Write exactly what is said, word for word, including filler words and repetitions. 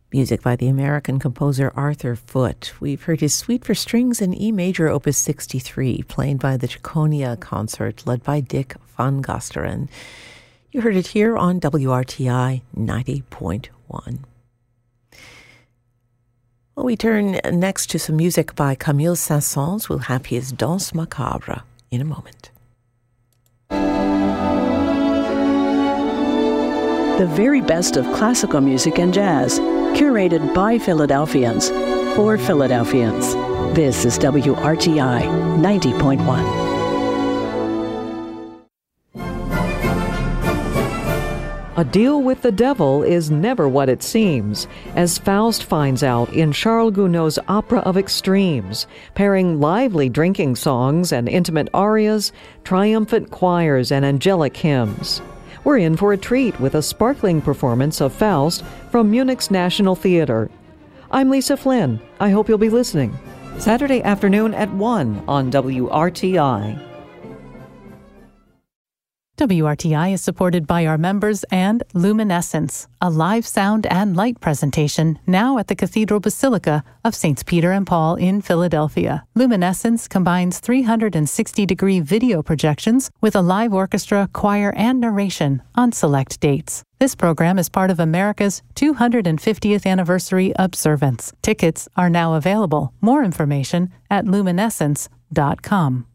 Music by the American composer Arthur Foote. We've heard his Suite for Strings in E major, opus sixty-three, played by the Chaconia Concert, led by Dick van Gasteren. You heard it here on W R T I ninety point one. Well, we turn next to some music by Camille Saint-Saëns. We'll have his Danse Macabre in a moment. The very best of classical music and jazz, curated by Philadelphians, for Philadelphians. This is W R T I ninety point one. A deal with the devil is never what it seems, as Faust finds out in Charles Gounod's Opera of Extremes, pairing lively drinking songs and intimate arias, triumphant choirs, and angelic hymns. We're in for a treat with a sparkling performance of Faust from Munich's National Theatre. I'm Lisa Flynn. I hope you'll be listening. Saturday afternoon at one on W R T I. W R T I is supported by our members and Luminescence, a live sound and light presentation now at the Cathedral Basilica of Saints Peter and Paul in Philadelphia. Luminescence combines three hundred sixty degree video projections with a live orchestra, choir, and narration on select dates. This program is part of America's two hundred fiftieth anniversary observance. Tickets are now available. More information at luminescence dot com.